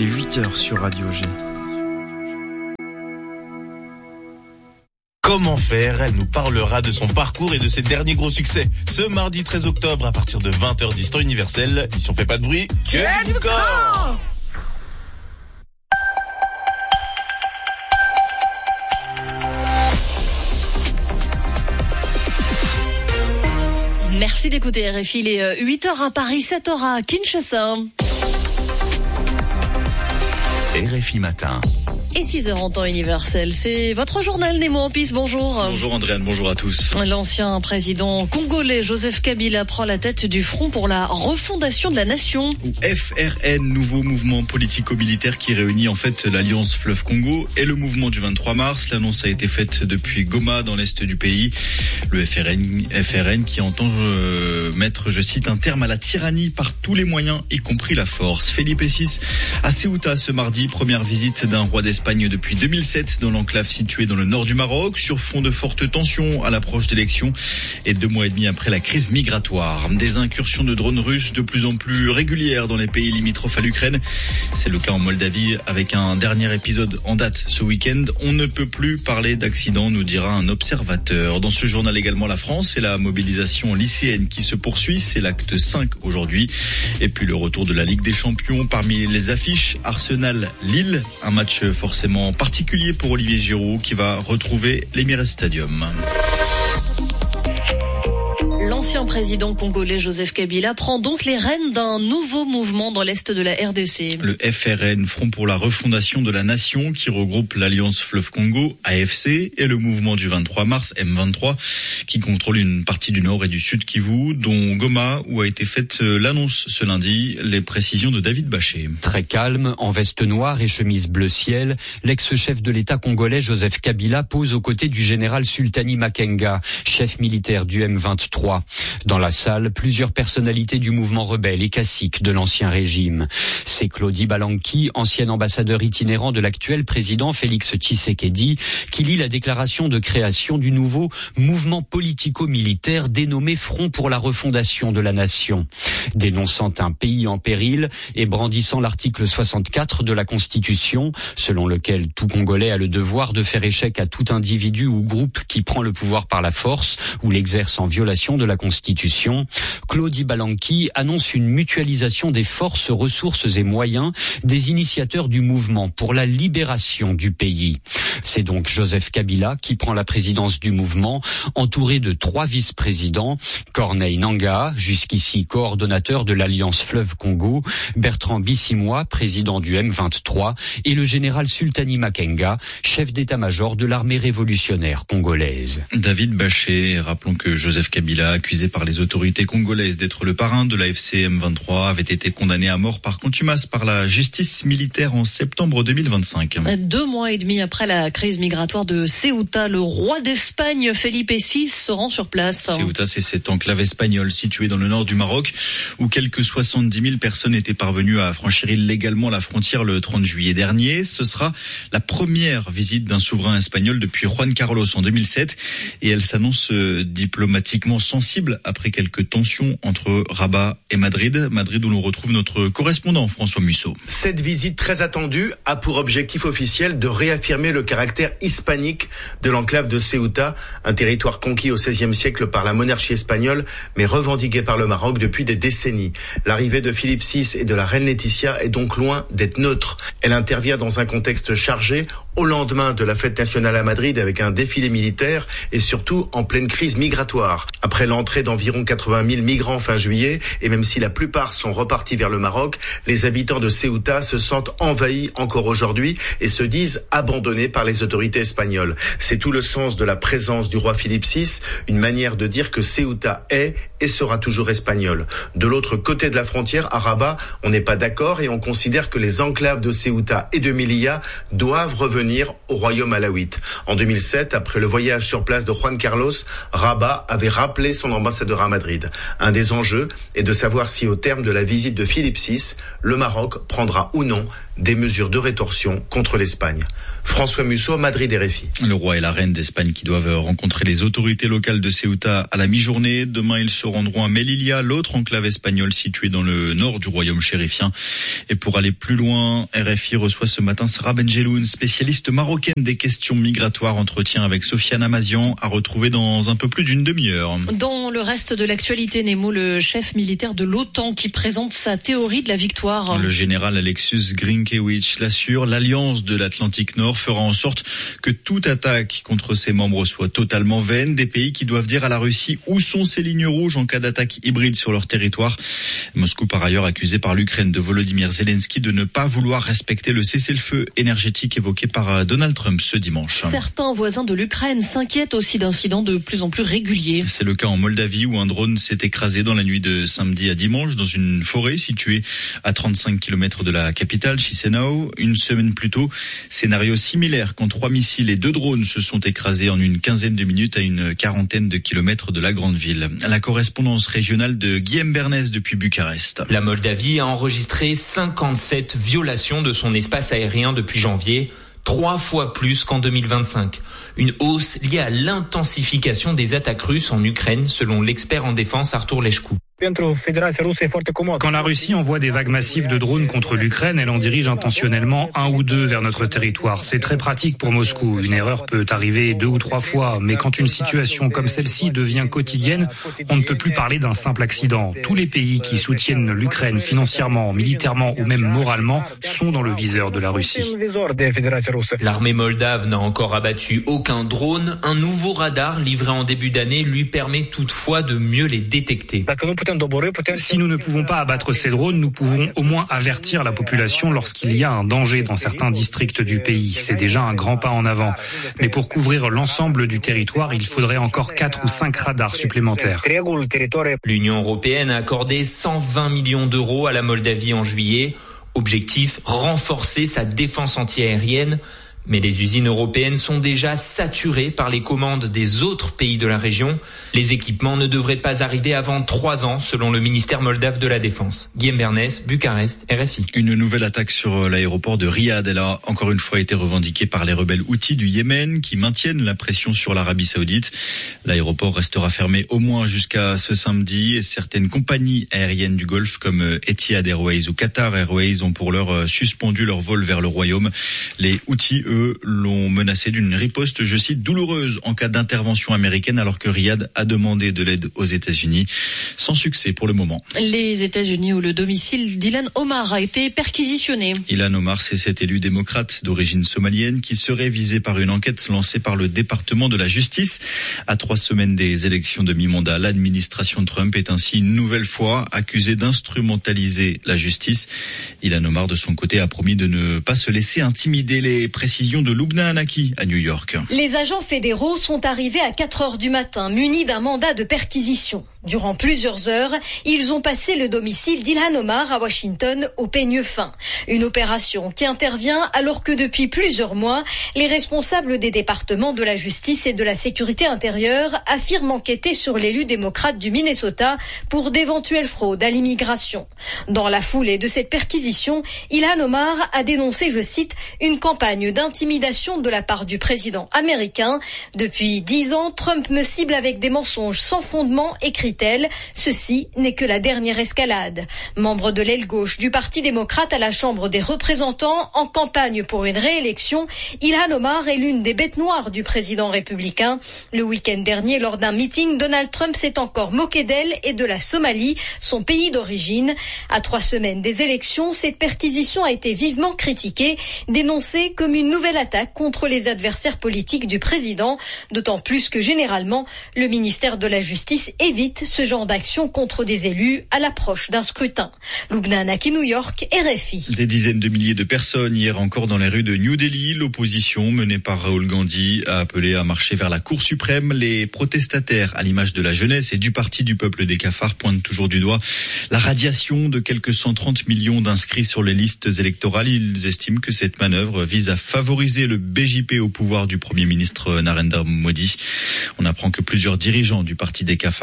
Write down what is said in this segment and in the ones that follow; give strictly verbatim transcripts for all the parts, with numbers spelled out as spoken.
Il est huit heures sur Radio G. Comment faire ? Elle nous parlera de son parcours et de ses derniers gros succès. Ce mardi treize octobre à partir de vingt heures dix temps universel. Ici on fait pas de bruit, que du corps. Merci d'écouter R F I, il est huit heures à Paris, sept heures à Kinshasa. R F I Matin. Et six heures en temps universel, c'est votre journal Nemo en piste, bonjour. Bonjour Andréane, bonjour à tous. L'ancien président congolais Joseph Kabila prend la tête du Front pour la refondation de la nation. Ou F R N, nouveau mouvement politico-militaire qui réunit en fait l'Alliance Fleuve Congo et le mouvement du vingt-trois mars. L'annonce a été faite depuis Goma dans l'est du pays. Le F R N, F R N qui entend euh, mettre, je cite, un terme à la tyrannie par tous les moyens, y compris la force. Felipe six à Ceuta ce mardi, première visite d'un roi d'Espagne depuis deux mille sept dans l'enclave située dans le nord du Maroc, sur fond de fortes tensions à l'approche d'élections et deux mois et demi après la crise migratoire. Des incursions de drones russes de plus en plus régulières dans les pays limitrophes à l'Ukraine. C'est le cas en Moldavie avec un dernier épisode en date ce week-end. On ne peut plus parler d'accident, nous dira un observateur. Dans ce journal également la France et la mobilisation lycéenne qui se poursuit. C'est l'acte cinq aujourd'hui. Et puis le retour de la Ligue des Champions parmi les affiches. Arsenal-Lille, un match forcément forcément particulier pour Olivier Giroud qui va retrouver l'Emirates Stadium. L'ancien président congolais Joseph Kabila prend donc les rênes d'un nouveau mouvement dans l'est de la R D C. Le F R N, Front pour la refondation de la nation, qui regroupe l'Alliance Fleuve Congo, A F C, et le mouvement du vingt-trois mars, M vingt-trois, qui contrôle une partie du nord et du sud Kivu, dont Goma, où a été faite l'annonce ce lundi. Les précisions de David Bachet. Très calme, en veste noire et chemise bleu ciel, l'ex-chef de l'État congolais Joseph Kabila pose aux côtés du général Sultani Makenga, chef militaire du M vingt-trois. Dans la salle, plusieurs personnalités du mouvement rebelle et cacique de l'ancien régime. C'est Claudie Balanki, ancien ambassadeur itinérant de l'actuel président Félix Tshisekedi, qui lit la déclaration de création du nouveau mouvement politico-militaire dénommé Front pour la refondation de la nation. Dénonçant un pays en péril et brandissant l'article soixante-quatre de la Constitution, selon lequel tout Congolais a le devoir de faire échec à tout individu ou groupe qui prend le pouvoir par la force ou l'exerce en violation de la Constitution, Claudie Balanki annonce une mutualisation des forces, ressources et moyens des initiateurs du mouvement pour la libération du pays. C'est donc Joseph Kabila qui prend la présidence du mouvement, entouré de trois vice-présidents, Corneille Nangaa, jusqu'ici coordonnateur de l'Alliance Fleuve Congo, Bertrand Bisimwa, président du M vingt-trois, et le général Sultani Makenga, chef d'état-major de l'armée révolutionnaire congolaise. David Bachet, rappelons que Joseph Kabila, accusé par les autorités congolaises d'être le parrain de l'A F C M vingt-trois, avait été condamné à mort par contumace par la justice militaire en septembre deux mille vingt-cinq. Deux mois et demi après la crise migratoire de Ceuta, le roi d'Espagne, Felipe six, se rend sur place. Ceuta, c'est cette enclave espagnole située dans le nord du Maroc, où quelques soixante-dix mille personnes étaient parvenues à franchir illégalement la frontière le trente juillet dernier. Ce sera la première visite d'un souverain espagnol depuis Juan Carlos en deux mille sept, et elle s'annonce diplomatiquement sensible après quelques tensions entre Rabat et Madrid. Madrid où l'on retrouve notre correspondant François Musso. Cette visite très attendue a pour objectif officiel de réaffirmer le caractère hispanique de l'enclave de Ceuta, un territoire conquis au seizième siècle par la monarchie espagnole, mais revendiqué par le Maroc depuis des décennies. L'arrivée de Philippe six et de la reine Laetitia est donc loin d'être neutre. Elle intervient dans un contexte chargé, au lendemain de la fête nationale à Madrid avec un défilé militaire et surtout en pleine crise migratoire. Après l'entrée d'environ quatre-vingt mille migrants fin juillet, et même si la plupart sont repartis vers le Maroc, les habitants de Ceuta se sentent envahis encore aujourd'hui et se disent abandonnés par les autorités espagnoles. C'est tout le sens de la présence du roi Philippe six, une manière de dire que Ceuta est et sera toujours espagnol. De l'autre côté de la frontière, à Rabat, on n'est pas d'accord et on considère que les enclaves de Ceuta et de Melilla doivent revenir au royaume alawite. En deux mille sept, après le voyage sur place de Juan Carlos, Rabat avait rappelé son ambassadeur à Madrid. Un des enjeux est de savoir si au terme de la visite de Philippe six, le Maroc prendra ou non des mesures de rétorsion contre l'Espagne. François Musso, Madrid, R F I. Le roi et la reine d'Espagne qui doivent rencontrer les autorités locales de Ceuta à la mi-journée. Demain, ils se rendront à Melilla, l'autre enclave espagnole située dans le nord du royaume chérifien. Et pour aller plus loin, R F I reçoit ce matin Sarah Benjeloun, spécialiste marocaine des questions migratoires. Entretien avec Sofiane Amazian à retrouver dans un peu plus d'une demi-heure. Dans le reste de l'actualité, Nemo, le chef militaire de l'OTAN qui présente sa théorie de la victoire. Le général Alexius Grinkiewicz l'assure, l'Alliance de l'Atlantique Nord fera en sorte que toute attaque contre ses membres soit totalement vaine. Des pays qui doivent dire à la Russie où sont ses lignes rouges en cas d'attaque hybride sur leur territoire. Moscou, par ailleurs, accusé par l'Ukraine de Volodymyr Zelensky de ne pas vouloir respecter le cessez-le-feu énergétique évoqué par Donald Trump ce dimanche. Certains voisins de l'Ukraine s'inquiètent aussi d'incidents de plus en plus réguliers. C'est le cas en Moldavie où un drone s'est écrasé dans la nuit de samedi à dimanche dans une forêt située à trente-cinq kilomètres de la capitale, Chisinau. Une semaine plus tôt, scénario similaire quand trois missiles et deux drones se sont écrasés en une quinzaine de minutes à une quarantaine de kilomètres de la grande ville. La correspondance régionale de Guillaume Bernès depuis Bucarest. La Moldavie a enregistré cinquante-sept violations de son espace aérien depuis janvier, trois fois plus qu'en deux mille vingt-cinq. Une hausse liée à l'intensification des attaques russes en Ukraine, selon l'expert en défense Artur Leshku. Quand la Russie envoie des vagues massives de drones contre l'Ukraine, elle en dirige intentionnellement un ou deux vers notre territoire. C'est très pratique pour Moscou. Une erreur peut arriver deux ou trois fois, mais quand une situation comme celle-ci devient quotidienne, on ne peut plus parler d'un simple accident. Tous les pays qui soutiennent l'Ukraine financièrement, militairement ou même moralement sont dans le viseur de la Russie. L'armée moldave n'a encore abattu aucun drone. Un nouveau radar livré en début d'année lui permet toutefois de mieux les détecter. Si nous ne pouvons pas abattre ces drones, nous pouvons au moins avertir la population lorsqu'il y a un danger dans certains districts du pays. C'est déjà un grand pas en avant. Mais pour couvrir l'ensemble du territoire, il faudrait encore quatre ou cinq radars supplémentaires. L'Union européenne a accordé cent vingt millions d'euros à la Moldavie en juillet. Objectif, renforcer sa défense antiaérienne. Mais les usines européennes sont déjà saturées par les commandes des autres pays de la région. Les équipements ne devraient pas arriver avant trois ans, selon le ministère moldave de la Défense. Guillaume Bernès, Bucarest, R F I. Une nouvelle attaque sur l'aéroport de Riyad. Elle a encore une fois été revendiquée par les rebelles houthis du Yémen qui maintiennent la pression sur l'Arabie Saoudite. L'aéroport restera fermé au moins jusqu'à ce samedi et certaines compagnies aériennes du Golfe comme Etihad Airways ou Qatar Airways ont pour l'heure suspendu leur vol vers le Royaume. Les Houthis, eux, l'ont menacé d'une riposte, je cite, douloureuse en cas d'intervention américaine alors que Riyad a demandé de l'aide aux États-Unis. Sans succès pour le moment. Les États-Unis où le domicile d'Ilhan Omar a été perquisitionné. Ilhan Omar, c'est cet élu démocrate d'origine somalienne qui serait visé par une enquête lancée par le département de la justice. À trois semaines des élections de mi-mandat, l'administration Trump est ainsi une nouvelle fois accusée d'instrumentaliser la justice. Ilhan Omar, de son côté, a promis de ne pas se laisser intimider. Les précisions de Lubna Anaki à New York. Les agents fédéraux sont arrivés à quatre heures du matin, munis d'un mandat de perquisition. Durant plusieurs heures, ils ont passé le domicile d'Ilhan Omar à Washington au peigne fin. Une opération qui intervient alors que depuis plusieurs mois, les responsables des départements de la justice et de la sécurité intérieure affirment enquêter sur l'élu démocrate du Minnesota pour d'éventuelles fraudes à l'immigration. Dans la foulée de cette perquisition, Ilhan Omar a dénoncé, je cite, une campagne d'intimidation de la part du président américain. Depuis dix ans, Trump me cible avec des mensonges sans fondement, écrit elle. Ceci n'est que la dernière escalade. Membre de l'aile gauche du Parti démocrate à la Chambre des représentants, en campagne pour une réélection, Ilhan Omar est l'une des bêtes noires du président républicain. Le week-end dernier, lors d'un meeting, Donald Trump s'est encore moqué d'elle et de la Somalie, son pays d'origine. À trois semaines des élections, cette perquisition a été vivement critiquée, dénoncée comme une nouvelle attaque contre les adversaires politiques du président, d'autant plus que généralement, le ministère de la Justice évite ce genre d'action contre des élus à l'approche d'un scrutin. Lubna Anaki, New York, R F I. Des dizaines de milliers de personnes hier encore dans les rues de New Delhi. L'opposition menée par Rahul Gandhi a appelé à marcher vers la Cour suprême. Les protestataires, à l'image de la jeunesse et du Parti du peuple des cafards, pointent toujours du doigt la radiation de quelques cent trente millions d'inscrits sur les listes électorales. Ils estiment que cette manœuvre vise à favoriser le B J P au pouvoir du Premier ministre Narendra Modi. On apprend que plusieurs dirigeants du Parti des cafards ont été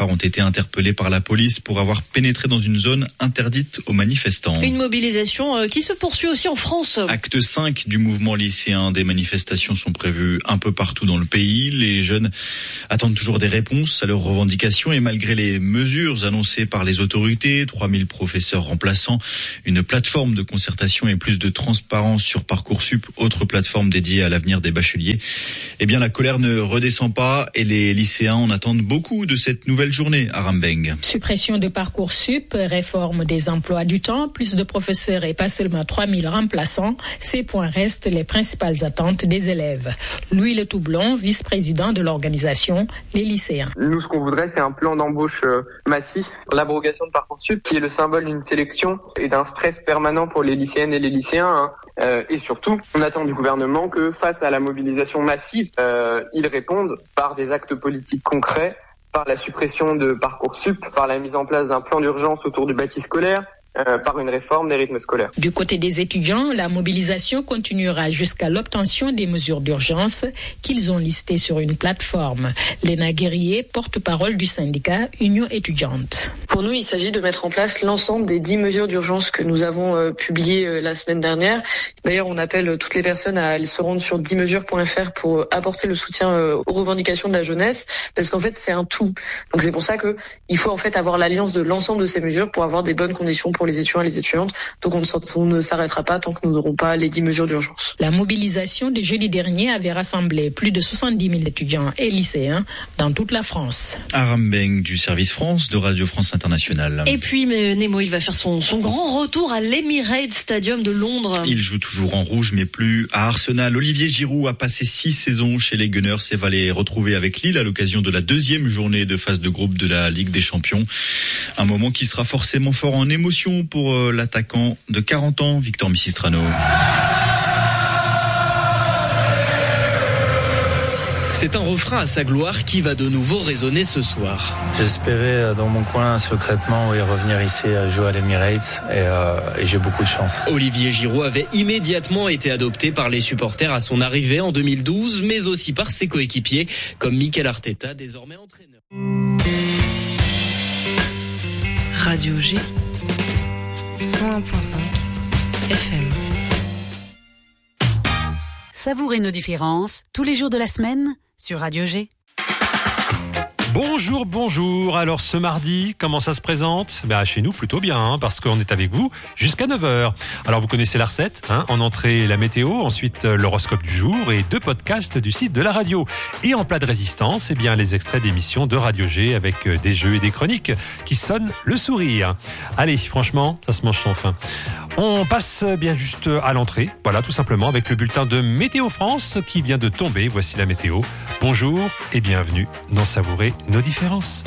interpellé par la police pour avoir pénétré dans une zone interdite aux manifestants. Une mobilisation qui se poursuit aussi en France. Acte cinq du mouvement lycéen. Des manifestations sont prévues un peu partout dans le pays. Les jeunes attendent toujours des réponses à leurs revendications et malgré les mesures annoncées par les autorités, trois mille professeurs remplaçants, une plateforme de concertation et plus de transparence sur Parcoursup, autre plateforme dédiée à l'avenir des bacheliers, eh bien la colère ne redescend pas et les lycéens en attendent beaucoup de cette nouvelle journée à Rambeng. Suppression de Parcoursup, réforme des emplois du temps, plus de professeurs et pas seulement trois mille remplaçants, ces points restent les principales attentes des élèves. Louis Le Toublon, vice-président de l'organisation Les Lycéens. Nous, ce qu'on voudrait, c'est un plan d'embauche euh, massif, l'abrogation de Parcoursup, qui est le symbole d'une sélection et d'un stress permanent pour les lycéennes et les lycéens. Hein. Euh, et surtout, on attend du gouvernement que, face à la mobilisation massive, euh, ils répondent par des actes politiques concrets, par la suppression de Parcoursup, par la mise en place d'un plan d'urgence autour du bâti scolaire, Euh, par une réforme des rythmes scolaires. Du côté des étudiants, la mobilisation continuera jusqu'à l'obtention des mesures d'urgence qu'ils ont listées sur une plateforme. Léna Guerrier, porte-parole du syndicat Union étudiante. Pour nous, il s'agit de mettre en place l'ensemble des dix mesures d'urgence que nous avons euh, publiées euh, la semaine dernière. D'ailleurs, on appelle toutes les personnes à aller se rendre sur dix mesures point f r pour apporter le soutien euh, aux revendications de la jeunesse, parce qu'en fait, c'est un tout. Donc c'est pour ça que il faut en fait avoir l'alliance de l'ensemble de ces mesures pour avoir des bonnes conditions pour les étudiants et les étudiantes. Donc on ne, on ne s'arrêtera pas tant que nous n'aurons pas les dix mesures d'urgence. La mobilisation de jeudi dernier avait rassemblé plus de soixante-dix mille étudiants et lycéens dans toute la France. Arambeng du service France de Radio France Internationale. Et puis mais Nemo, il va faire son, son grand retour à l'Emirates Stadium de Londres. Il joue toujours en rouge mais plus à Arsenal. Olivier Giroud a passé six saisons chez les Gunners et va les retrouver avec Lille à l'occasion de la deuxième journée de phase de groupe de la Ligue des Champions. Un moment qui sera forcément fort en émotion pour l'attaquant de quarante ans, Victor Missistrano. C'est un refrain à sa gloire qui va de nouveau résonner ce soir. J'espérais dans mon coin secrètement oui, revenir ici jouer à l'Emirates et, euh, et j'ai beaucoup de chance. Olivier Giroud avait immédiatement été adopté par les supporters à son arrivée en deux mille douze, mais aussi par ses coéquipiers comme Mikel Arteta, désormais entraîneur. Radio G cent un virgule cinq F M. Savourez nos différences tous les jours de la semaine sur Radio G. Bonjour, bonjour. Alors ce mardi, comment ça se présente ? Bah, chez nous, plutôt bien, hein, parce qu'on est avec vous jusqu'à neuf heures. Alors vous connaissez la recette, hein, en entrée la météo, ensuite l'horoscope du jour et deux podcasts du site de la radio. Et en plat de résistance, eh bien les extraits d'émissions de Radio G avec des jeux et des chroniques qui sonnent le sourire. Allez, franchement, ça se mange sans fin. On passe bien juste à l'entrée, voilà, tout simplement, avec le bulletin de Météo France qui vient de tomber. Voici la météo. Bonjour et bienvenue dans Savourer nos différences.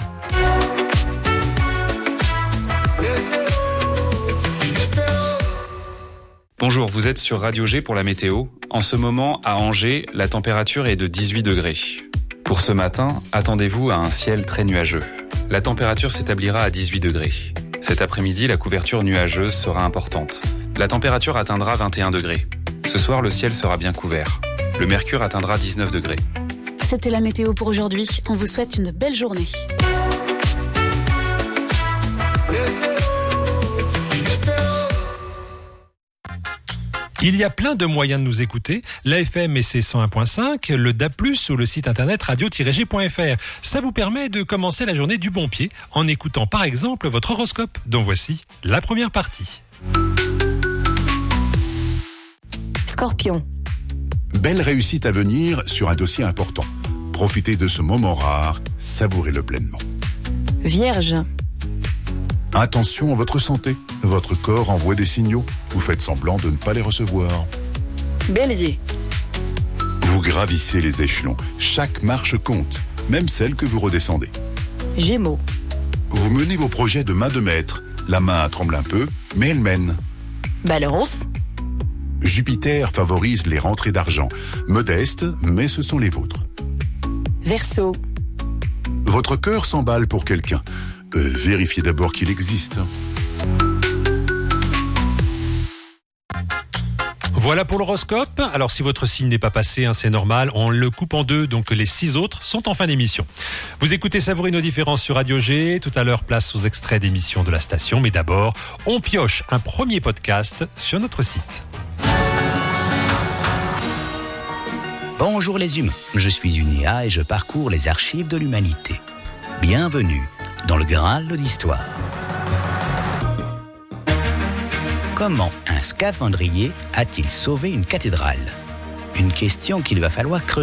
Bonjour, vous êtes sur Radio G pour la météo. En ce moment, à Angers, la température est de dix-huit degrés. Pour ce matin, attendez-vous à un ciel très nuageux. La température s'établira à dix-huit degrés. Cet après-midi, la couverture nuageuse sera importante. La température atteindra vingt et un degrés. Ce soir, le ciel sera bien couvert. Le mercure atteindra dix-neuf degrés. C'était la météo pour aujourd'hui. On vous souhaite une belle journée. Il y a plein de moyens de nous écouter. L'A F M et ses cent un virgule cinq, le D A B plus, ou le site internet radio tiret g point f r. Ça vous permet de commencer la journée du bon pied en écoutant par exemple votre horoscope, dont voici la première partie. Scorpion. Belle réussite à venir sur un dossier important. Profitez de ce moment rare, savourez-le pleinement. Vierge. Attention à votre santé. Votre corps envoie des signaux. Vous faites semblant de ne pas les recevoir. Bélier. Vous gravissez les échelons. Chaque marche compte, même celle que vous redescendez. Gémeaux. Vous menez vos projets de main de maître. La main tremble un peu, mais elle mène. Balance. Jupiter favorise les rentrées d'argent. Modestes, mais ce sont les vôtres. Verseau. Votre cœur s'emballe pour quelqu'un. Euh, vérifiez d'abord qu'il existe. Voilà pour l'horoscope. Alors si votre signe n'est pas passé, hein, c'est normal, on le coupe en deux, donc les six autres sont en fin d'émission. Vous écoutez Savourer nos différences sur Radio G. Tout à l'heure, place aux extraits d'émissions de la station. Mais d'abord, on pioche un premier podcast sur notre site. Bonjour les humains, je suis Unia et je parcours les archives de l'humanité. Bienvenue dans le Graal de l'histoire. Comment un scaphandrier a-t-il sauvé une cathédrale ? Une question qu'il va falloir creuser.